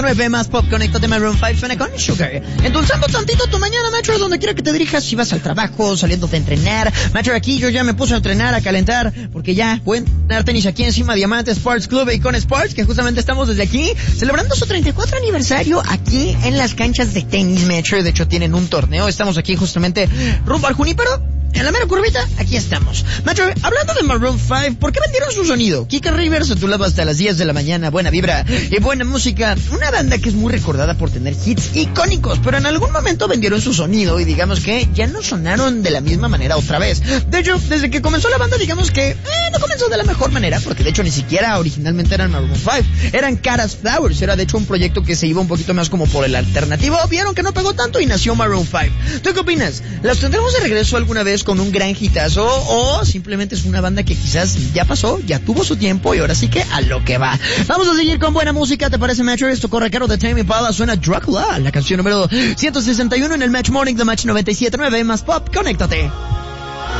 9 más pop, conéctate Maroon 5, suena con Sugar. Endulzando tantito tu mañana, Metro, donde quiera que te dirijas, si vas al trabajo, saliendo de entrenar. Metro, aquí yo ya me puse a entrenar, a calentar, porque ya pueden tener tenis aquí encima, Diamante Sports Club y Icon Sports, que justamente estamos desde aquí, celebrando su 34 aniversario aquí en las canchas de tenis, Metro. De hecho, tienen un torneo, estamos aquí justamente rumbo al Junípero. En la mera curvita, aquí estamos. Metro, hablando de Maroon 5, ¿por qué vendieron su sonido? Kika Rivers a tu lado hasta las 10 de la mañana, buena vibra y buena música. Una banda que es muy recordada por tener hits icónicos, pero en algún momento vendieron su sonido y digamos que ya no sonaron de la misma manera otra vez. De hecho, desde que comenzó la banda, digamos que no comenzó de la mejor manera, porque de hecho ni siquiera originalmente eran Maroon 5, eran Caras Flowers. Era de hecho un proyecto que se iba un poquito más como por el alternativo. Vieron que no pegó tanto y nació Maroon 5. ¿Tú qué opinas? ¿Las tendremos de regreso alguna vez con un gran hitazo o simplemente es una banda que quizás ya pasó, ya tuvo su tiempo y ahora sí que a lo que va? Vamos a seguir con buena música, ¿te parece, Metro? Esto corre caro de Tame Impala, suena Dracula, la canción número 161 en el Match Morning de Match 97.9 más pop, conéctate.